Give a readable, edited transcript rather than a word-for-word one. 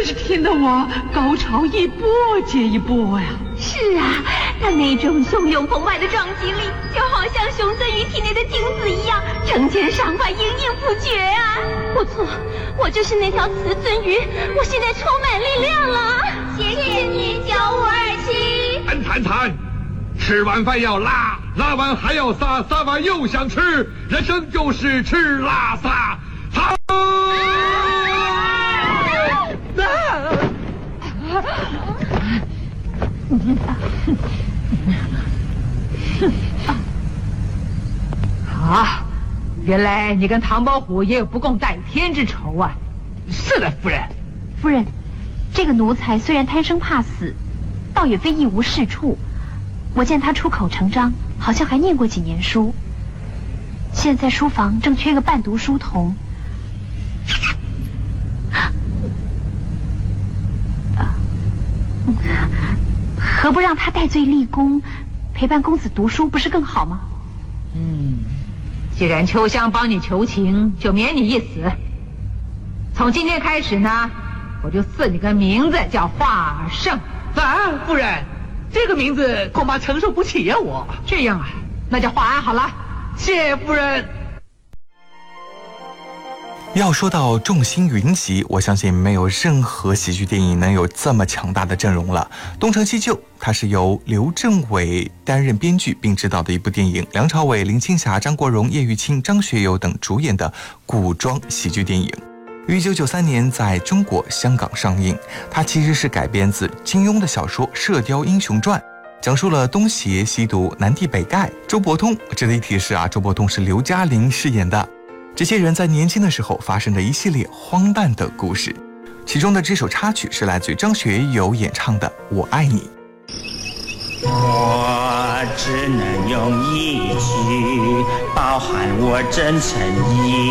是听得我高潮一波接一波呀。 是啊，他那种汹涌澎湃的撞击力，就好像熊尊鱼体内的精子一样，成千上万，应应不绝啊！不错，我就是那条雌尊鱼，我现在充满力量了。谢谢你教我二七。 惨，吃完饭要拉，拉完还要撒，撒完又想吃，人生就是吃拉撒。好。 啊，原来你跟唐伯虎也有不共戴天之仇啊！ 是的，夫人。 夫人，这个奴才虽然贪生怕死，倒也非一无是处。我见他出口成章，好像还念过几年书。现在书房正缺个伴读书童。何不让他戴罪立功，陪伴公子读书，不是更好吗？ 既然秋香帮你求情，就免你一死。从今天开始呢，我就赐你个名字，叫华胜。 夫人，这个名字恐怕承受不起呀，我。 这样啊，那叫华安好了。 谢夫人。 要说到众星云集，我相信没有任何喜剧电影能有这么强大的阵容了。东成西就，它是由刘镇伟担任编剧并执导的一部电影，梁朝伟、林青霞、张国荣、叶玉卿、张学友等主演的古装喜剧电影，于1993年在中国香港上映。它其实是改编自金庸的小说《射雕英雄传》，讲述了东邪西毒、南帝北丐、周伯通。值得一提的是周伯通是刘嘉玲饰演的。这些人在年轻的时候发生的一系列荒诞的故事，其中的这首插曲是来自于张学友演唱的《我爱你》。 我只能用一句包含我真诚意。